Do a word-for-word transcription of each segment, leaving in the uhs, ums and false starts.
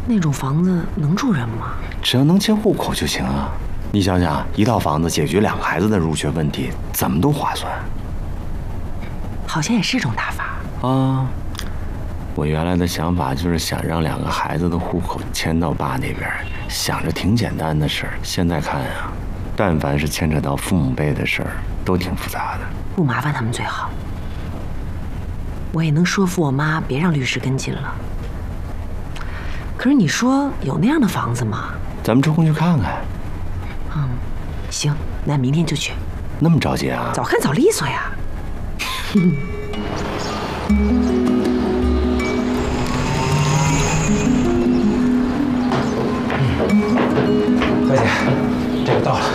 那种房子能住人吗？ 只要能迁户口就行啊。你想想，一套房子解决两个孩子的入学问题，怎么都划算。 好像也是种大法啊。我原来的想法就是想让两个孩子的户口迁到爸那边，想着挺简单的事儿。现在看啊，但凡是牵扯到父母辈的事儿，都挺复杂的。 不麻烦他们最好。我也能说服我妈别让律师跟进了。可是你说有那样的房子吗？ 咱们抽空去看看。 嗯，行，那明天就去。 那么着急啊？ 早看早利索呀。 大姐，这个到了。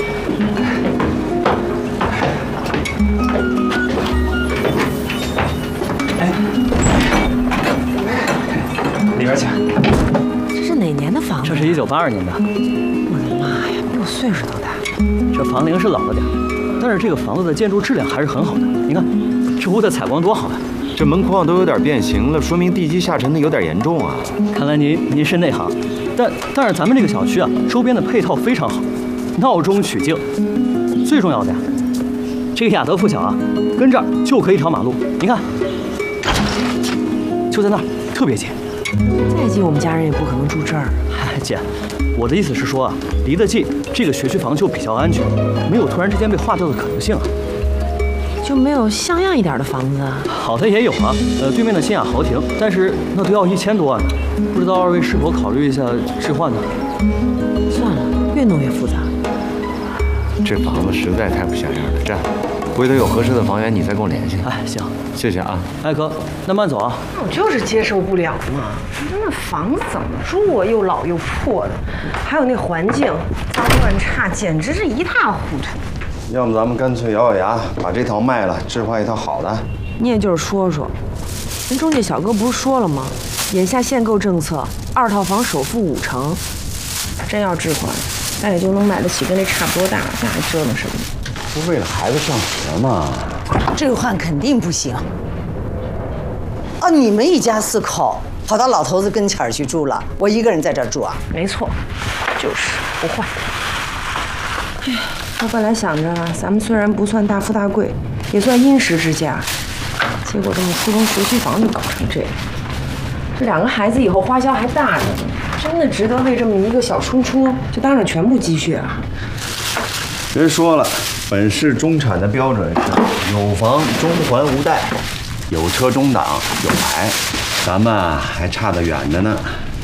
哎，里边请。 这是哪年的房子？ 这是一九八二年的。 我的妈呀，比我岁数都大。 这房龄是老了点，但是这个房子的建筑质量还是很好的。你看，这屋的采光多好啊！ 这门框都有点变形了，说明地基下沉的有点严重啊。 看来您您是内行，但但是咱们这个小区啊，周边的配套非常好，闹中取静。最重要的呀，这个亚德附小啊，跟这儿就可以一条马路，你看，就在那儿，特别近。 再近，我们家人也不可能住这儿。 嗨，姐，我的意思是说啊，离得近，这个学区房就比较安全，没有突然之间被划掉的可能性啊。 就没有像样一点的房子啊？ 好的也有啊，呃，对面的新雅豪庭，但是那都要一千多万呢，不知道二位是否考虑一下置换呢？ 算了，越弄越复杂。 这房子实在太不像样了，这样，回头有合适的房源你再跟我联系。 哎，行， 谢谢啊。 哎哥，那慢走啊。 我就是接受不了嘛，那房子怎么住啊？又老又破的，还有那环境脏乱差，简直是一塌糊涂。 要么咱们干脆咬咬牙，把这套卖了，置换一套好的。 你也就是说说，人中介小哥不是说了吗？眼下限购政策，二套房首付五成。真要置换，那也就能买得起跟这差不多大，那还折腾什么？ 不是为了孩子上学吗？ 置换肯定不行。哦，你们一家四口跑到老头子跟前儿去住了，我一个人在这儿住啊？ 没错，就是不换。哎呀。我本来想着，咱们虽然不算大富大贵，也算殷实之家，结果这么初中学区房就搞成这样。这两个孩子以后花销还大着呢，真的值得为这么一个小冲戳就搭上全部积蓄啊？ 别说了，本市中产的标准是有房中还无贷，有车中挡有牌，咱们还差得远着呢。